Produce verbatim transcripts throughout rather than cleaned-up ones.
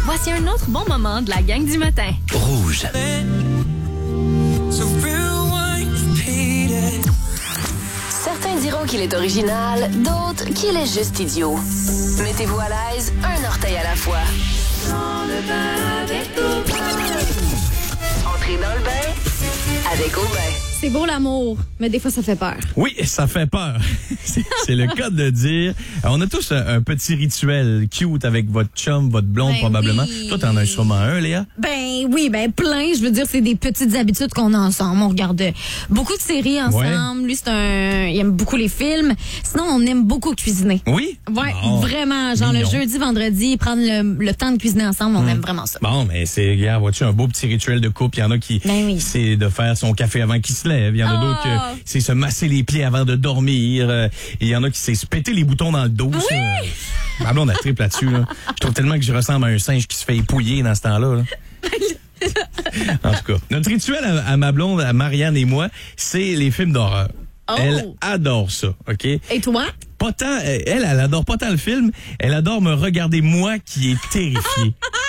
Voici un autre bon moment de la gang du matin. Rouge. Certains diront qu'il est original, d'autres qu'il est juste idiot. Mettez-vous à l'aise, un orteil à la fois. Entrez dans le bain avec Aubin. C'est beau l'amour, mais des fois ça fait peur. Oui, ça fait peur. C'est, c'est le cas de dire. On a tous un, un petit rituel cute avec votre chum, votre blonde Ben probablement. oui. Toi, t'en as sûrement un, Léa? Ben oui, ben plein. Je veux dire, c'est des petites habitudes qu'on a ensemble. On regarde beaucoup de séries ensemble. Ouais. Lui, c'est un... il aime beaucoup les films. Sinon, on aime beaucoup cuisiner. Oui? Ouais, Bon. vraiment. Genre Mignon. le jeudi, vendredi, prendre le, le temps de cuisiner ensemble, on aime vraiment ça. Bon, mais c'est, regarde, vois-tu, un beau petit rituel de couple. Il y en a qui, Ben oui. c'est de faire son café avant qu'il se lève. Il y en a Oh. d'autres que c'est se masser les pieds avant de dormir. Euh, Il y en a qui c'est se péter les boutons dans le dos. Oui. Ça. Ma blonde a triple là-dessus, là. Je trouve tellement que je ressemble à un singe qui se fait épouiller dans ce temps-là, là. En tout cas, notre rituel à, à ma blonde, à Marianne et moi, c'est les films d'horreur. Oh. Elle adore ça, OK? Et toi? Pas tant, elle, elle adore pas tant le film, elle adore me regarder moi qui est terrifié.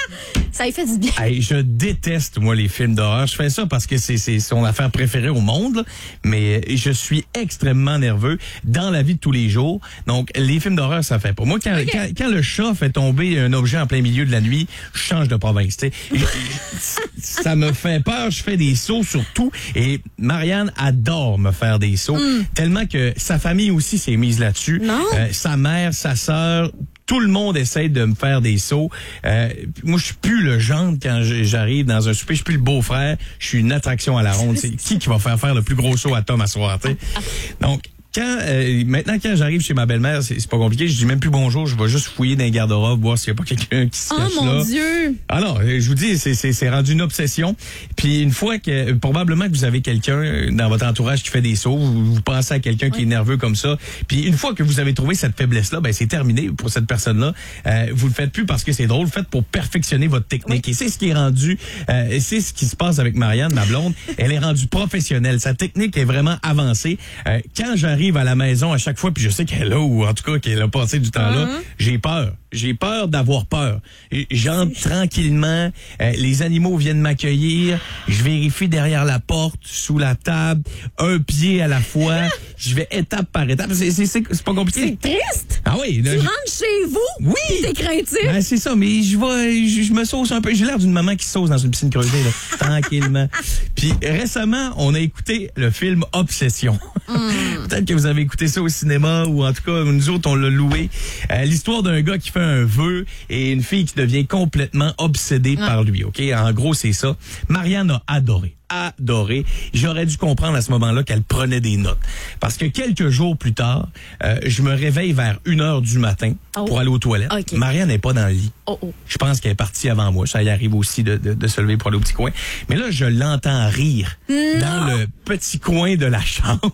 Ça lui fait du bien. Hey, je déteste, moi, les films d'horreur. Je fais ça parce que c'est, c'est son affaire préférée au monde, là. Mais je suis extrêmement nerveux dans la vie de tous les jours. Donc, les films d'horreur, ça fait pas. Moi, quand, Okay. quand, quand le chat fait tomber un objet en plein milieu de la nuit, je change de province, tu sais. Je- je- Ça me fait peur, je fais des sauts sur tout. Et Marianne adore me faire des sauts. Tellement que sa famille aussi s'est mise là-dessus. Non. Euh, sa mère, sa sœur... Tout le monde essaie de me faire des sauts. Euh, moi, je suis plus le gendre quand j- j'arrive dans un souper. Je suis plus le beau-frère. Je suis une attraction à la ronde. C'est qui qui va faire faire le plus gros saut à Tom à soir, tu sais? Donc, quand euh, maintenant, quand j'arrive chez ma belle-mère, c'est, c'est pas compliqué. Je dis même plus bonjour. Je vais juste fouiller dans les garde-robes, voir s'il y a pas quelqu'un qui se Oh cache mon là. Dieu! Ah non, je vous dis, c'est, c'est, c'est rendu une obsession. Puis une fois que, probablement que vous avez quelqu'un dans votre entourage qui fait des sauts, vous, vous pensez à quelqu'un qui est nerveux comme ça. Puis une fois que vous avez trouvé cette faiblesse-là, ben c'est terminé pour cette personne-là. Euh, vous le faites plus parce que c'est drôle, vous le faites pour perfectionner votre technique. Et c'est ce qui est rendu, euh, et c'est ce qui se passe avec Marianne, ma blonde. Elle est rendue professionnelle. Sa technique est vraiment avancée. Euh, quand j'arrive à la maison à chaque fois, puis je sais qu'elle est là, ou en tout cas qu'elle a passé du temps là, j'ai peur. J'ai peur d'avoir peur. Et J'entre tranquillement, euh, les animaux viennent m'accueillir, je vérifie derrière la porte, sous la table, un pied à la fois, je vais étape par étape. C'est, c'est, c'est, c'est pas compliqué. C'est triste! Ah oui, là, Tu je- rentres chez vous? Oui! T'es craintif? Ben, c'est ça, mais je vais, je, je me sauce un peu. J'ai l'air d'une maman qui sauce dans une piscine creusée, là, tranquillement. Puis récemment, on a écouté le film Obsession. Peut-être que vous avez écouté ça au cinéma, ou en tout cas, nous autres, on l'a loué. Euh, l'histoire d'un gars qui fait un vœu et une fille qui devient complètement obsédée par lui, OK? En gros, c'est ça. Marianne a adoré. Adoré. J'aurais dû comprendre à ce moment-là qu'elle prenait des notes. Parce que quelques jours plus tard, euh, je me réveille vers une heure du matin Oh. pour aller aux toilettes. OK. Marianne n'est pas dans le lit. Oh oh. Je pense qu'elle est partie avant moi. Ça y arrive aussi de, de, de se lever pour aller au petit coin. Mais là, je l'entends rire dans le petit coin de la chambre.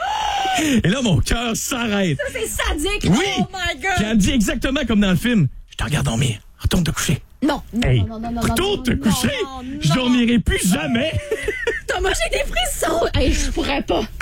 Et là, mon cœur s'arrête. C'est sadique! Oui! Oh my Puis God! elle me dit exactement comme dans le film. Je te regarde dormir. Retourne te coucher. Non! non, Hey, non, non, non, non, retourne non, te non, coucher. non, Je non. dormirai plus jamais. Thomas, j'ai des frissons! Hey, je pourrais pas.